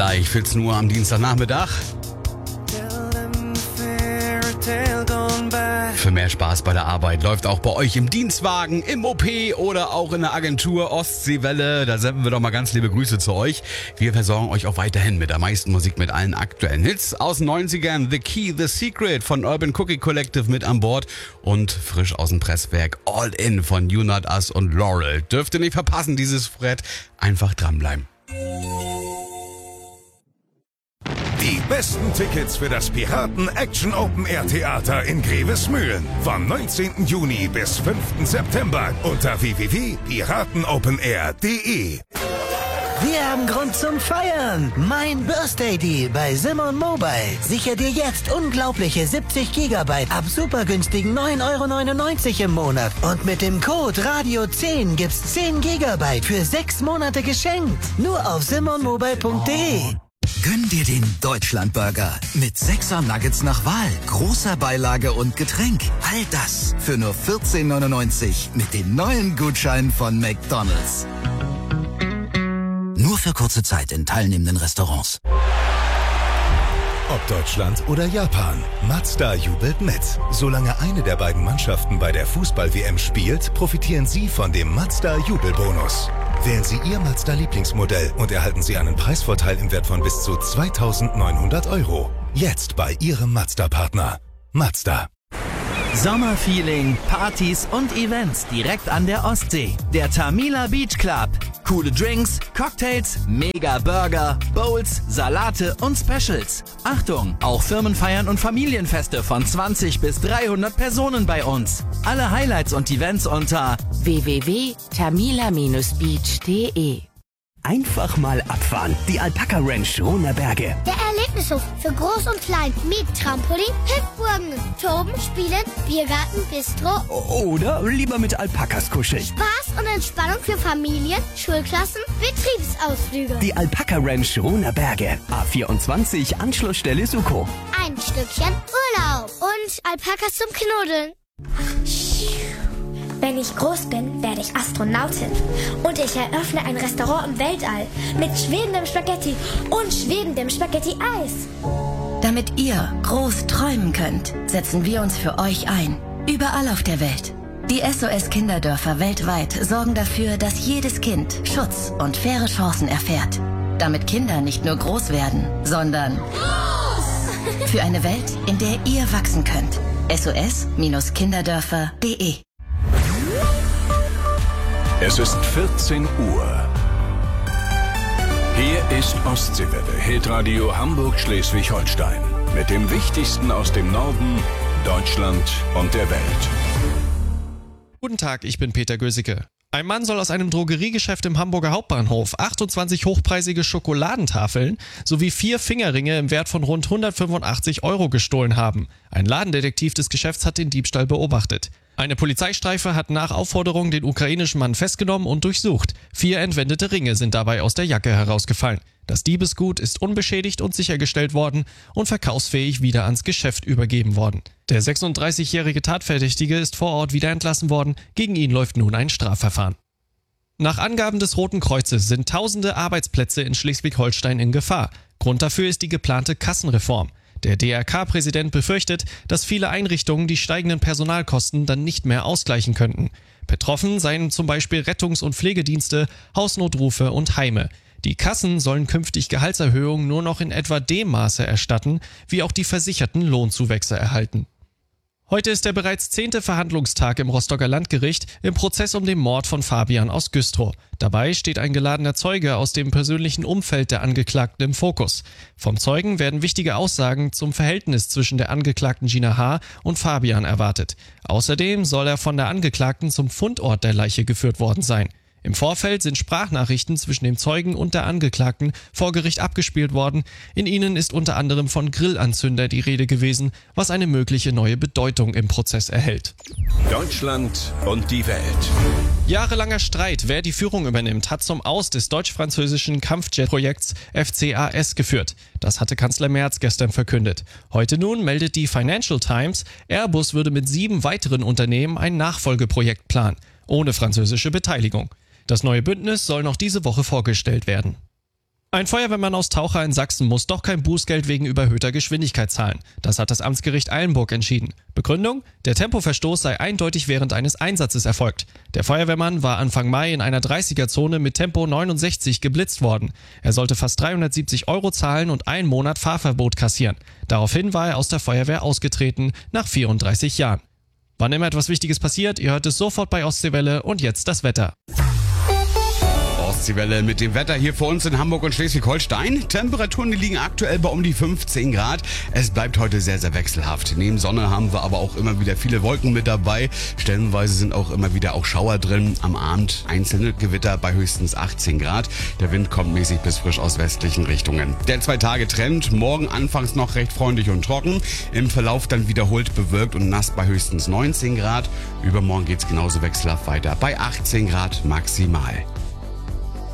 gleich 14 Uhr am Dienstagnachmittag. Für mehr Spaß bei der Arbeit läuft auch bei euch im Dienstwagen, im OP oder auch in der Agentur Ostseewelle. Da senden wir doch mal ganz liebe Grüße zu euch. Wir versorgen euch auch weiterhin mit der meisten Musik, mit allen aktuellen Hits aus den 90ern. The Key, The Secret von Urban Cookie Collective mit an Bord und frisch aus dem Presswerk All In von You Not Us und Laurel. Dürft ihr nicht verpassen, dieses Brett. Einfach dranbleiben. Die besten Tickets für das Piraten Action Open Air Theater in Grevesmühlen vom 19. Juni bis 5. September unter www.piratenopenair.de. Wir haben Grund zum Feiern. Mein Birthday Deal bei Simon Mobile. Sicher dir jetzt unglaubliche 70 GB ab super günstigen 9,99 € im Monat. Und mit dem Code Radio10 gibt's 10 GB für 6 Monate geschenkt. Nur auf simonmobile.de. Gönn dir den Deutschlandburger mit 6er Nuggets nach Wahl, großer Beilage und Getränk. All das für nur 14,99 € mit dem neuen Gutschein von McDonald's. Nur für kurze Zeit in teilnehmenden Restaurants. Ob Deutschland oder Japan, Mazda jubelt mit. Solange eine der beiden Mannschaften bei der Fußball-WM spielt, profitieren Sie von dem Mazda-Jubelbonus. Wählen Sie Ihr Mazda-Lieblingsmodell und erhalten Sie einen Preisvorteil im Wert von bis zu 2.900 €. Jetzt bei Ihrem Mazda-Partner. Mazda. Sommerfeeling, Partys und Events direkt an der Ostsee. Der Tamila Beach Club. Coole Drinks, Cocktails, mega Burger, Bowls, Salate und Specials. Achtung, auch Firmenfeiern und Familienfeste von 20 bis 300 Personen bei uns. Alle Highlights und Events unter www.tamila-beach.de. Einfach mal abfahren. Die Alpaka Ranch Rohnerberge. Der Erlebnishof für Groß und Klein mit Trampolin, Hüpfburgen, Toben, Spielen, Biergarten, Bistro. Oder lieber mit Alpakas kuscheln. Spaß und Entspannung für Familien, Schulklassen, Betriebsausflüge. Die Alpaka Ranch Rohnerberge. A24 Anschlussstelle Suko. Ein Stückchen Urlaub und Alpakas zum Knuddeln. Wenn ich groß bin, werde ich Astronautin. Und ich eröffne ein Restaurant im Weltall mit schwebendem Spaghetti und schwebendem Spaghetti-Eis. Damit ihr groß träumen könnt, setzen wir uns für euch ein. Überall auf der Welt. Die SOS-Kinderdörfer weltweit sorgen dafür, dass jedes Kind Schutz und faire Chancen erfährt. Damit Kinder nicht nur groß werden, sondern groß! Für eine Welt, in der ihr wachsen könnt. SOS-kinderdörfer.de. Es ist 14 Uhr. Hier ist Ostseewelle, Hitradio Hamburg-Schleswig-Holstein. Mit dem Wichtigsten aus dem Norden, Deutschland und der Welt. Guten Tag, ich bin Peter Gösicke. Ein Mann soll aus einem Drogeriegeschäft im Hamburger Hauptbahnhof 28 hochpreisige Schokoladentafeln sowie 4 Fingerringe im Wert von rund 185 € gestohlen haben. Ein Ladendetektiv des Geschäfts hat den Diebstahl beobachtet. Eine Polizeistreife hat nach Aufforderung den ukrainischen Mann festgenommen und durchsucht. 4 entwendete Ringe sind dabei aus der Jacke herausgefallen. Das Diebesgut ist unbeschädigt und sichergestellt worden und verkaufsfähig wieder ans Geschäft übergeben worden. Der 36-jährige Tatverdächtige ist vor Ort wieder entlassen worden. Gegen ihn läuft nun ein Strafverfahren. Nach Angaben des Roten Kreuzes sind tausende Arbeitsplätze in Schleswig-Holstein in Gefahr. Grund dafür ist die geplante Kassenreform. Der DRK-Präsident befürchtet, dass viele Einrichtungen die steigenden Personalkosten dann nicht mehr ausgleichen könnten. Betroffen seien zum Beispiel Rettungs- und Pflegedienste, Hausnotrufe und Heime. Die Kassen sollen künftig Gehaltserhöhungen nur noch in etwa dem Maße erstatten, wie auch die Versicherten Lohnzuwächse erhalten. Heute ist der bereits 10. Verhandlungstag im Rostocker Landgericht im Prozess um den Mord von Fabian aus Güstrow. Dabei steht ein geladener Zeuge aus dem persönlichen Umfeld der Angeklagten im Fokus. Vom Zeugen werden wichtige Aussagen zum Verhältnis zwischen der Angeklagten Gina H. und Fabian erwartet. Außerdem soll er von der Angeklagten zum Fundort der Leiche geführt worden sein. Im Vorfeld sind Sprachnachrichten zwischen dem Zeugen und der Angeklagten vor Gericht abgespielt worden. In ihnen ist unter anderem von Grillanzünder die Rede gewesen, was eine mögliche neue Bedeutung im Prozess erhält. Deutschland und die Welt. Jahrelanger Streit, wer die Führung übernimmt, hat zum Aus des deutsch-französischen Kampfjet-Projekts FCAS geführt. Das hatte Kanzler Merz gestern verkündet. Heute nun meldet die Financial Times, Airbus würde mit 7 weiteren Unternehmen ein Nachfolgeprojekt planen, ohne französische Beteiligung. Das neue Bündnis soll noch diese Woche vorgestellt werden. Ein Feuerwehrmann aus Taucher in Sachsen muss doch kein Bußgeld wegen überhöhter Geschwindigkeit zahlen. Das hat das Amtsgericht Eilenburg entschieden. Begründung? Der Tempoverstoß sei eindeutig während eines Einsatzes erfolgt. Der Feuerwehrmann war Anfang Mai in einer 30er-Zone mit Tempo 69 geblitzt worden. Er sollte fast 370 € zahlen und 1 Monat Fahrverbot kassieren. Daraufhin war er aus der Feuerwehr ausgetreten, nach 34 Jahren. Wann immer etwas Wichtiges passiert, ihr hört es sofort bei Ostseewelle und jetzt das Wetter. Ostseewelle mit dem Wetter hier für uns in Hamburg und Schleswig-Holstein. Temperaturen, die liegen aktuell bei um die 15 Grad. Es bleibt heute sehr, sehr wechselhaft. Neben Sonne haben wir aber auch immer wieder viele Wolken mit dabei. Stellenweise sind auch immer wieder auch Schauer drin. Am Abend einzelne Gewitter bei höchstens 18 Grad. Der Wind kommt mäßig bis frisch aus westlichen Richtungen. Der 2-Tage-Trend. Morgen anfangs noch recht freundlich und trocken. Im Verlauf dann wiederholt bewölkt und nass bei höchstens 19 Grad. Übermorgen geht's genauso wechselhaft weiter bei 18 Grad maximal.